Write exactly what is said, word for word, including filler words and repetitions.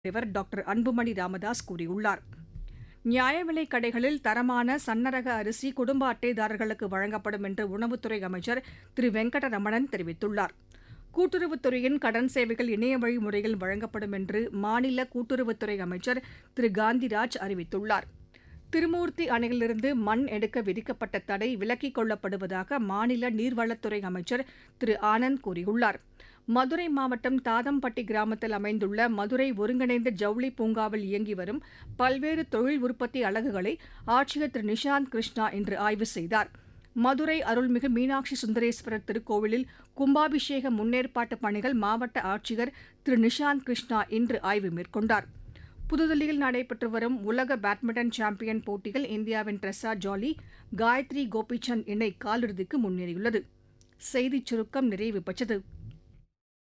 தலைவர் டாக்டர் அன்புமணி ராமதாஸ் கூறியுள்ளார். நியாய விலைக் கடைகளில் தரமான சன்னரக அரிசி குடும்ப அட்டைதாரர்களுக்கு வழங்கப்படும் என்று உணவுத்துறை அமைச்சர் திரு வெங்கடரமணன் தெரிவித்துள்ளார். கூட்டுறவுத்துறையின் கடன் சேவைகள் இணையவழி முறையில் வழங்கப்படும் என்று மாநில கூட்டுறவுத்துறை அமைச்சர் திரு காந்திராஜ் அறிவித்துள்ளார். திருமூர்த்தி அணையிலிருந்து மண் எடுக்க விதிக்கப்பட்ட தடை விலக்கிக் கொள்ளப்படுவதாக மாநில நீர்வளத்துறை அமைச்சர் திரு ஆனந்த் கூறியுள்ளார். மதுரை மாவட்டம் தாதம்பட்டி கிராமத்தில் அமைந்துள்ள மதுரை ஒருங்கிணைந்த ஜவுளி பூங்காவில் இயங்கி வரும் பல்வேறு தொழில் உற்பத்தி அலகுகளை ஆட்சியர் திரு நிஷாந்த் கிருஷ்ணா இன்று ஆய்வு செய்தார். மதுரை அருள்மிகு மீனாட்சி சுந்தரேஸ்வரர் திருக்கோவிலில் கும்பாபிஷேக முன்னேற்பாட்டு பணிகள் மாவட்ட ஆட்சியர் திரு நிஷாந்த் கிருஷ்ணா இன்று ஆய்வு மேற்கொண்டார். புதுதில்லியில் நடைபெற்று வரும் உலக பேட்மிண்டன் சாம்பியன் போட்டியில் இந்தியாவின் ட்ரெஸா ஜாலி காயத்ரி கோபிசந்த் இணை காலிறுதிக்கு முன்னேறியுள்ளது. செய்திச் சுருக்கம் நிறைவு பெற்றது.